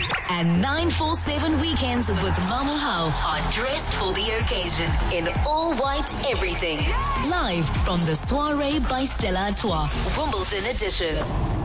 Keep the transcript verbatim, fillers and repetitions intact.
And nine four seven weekends with Mamu Hao are dressed for the occasion in all white everything. Live from the Soiree by Stella Artois, Wimbledon edition.